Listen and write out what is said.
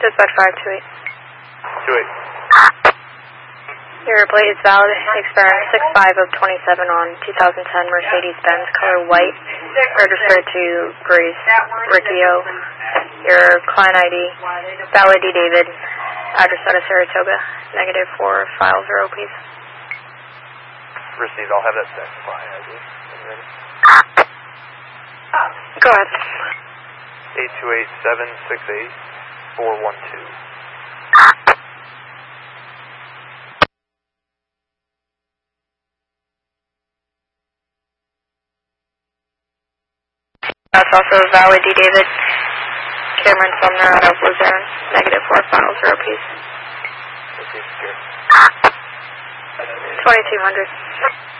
Dispatch 528. 28. Your plate is valid, expiring 6/5 of 27 on 2010 Mercedes-Benz, color white, registered to Grace Riccio. Your client ID, valid D. David, address out of Saratoga, -4, file 0, please. Received. I'll have that sent. Client ID. Go ahead. 828-768-412. That's also valid D. David, Cameron Sumner out of Luzerne, -4, file 0, please. Received. 2200.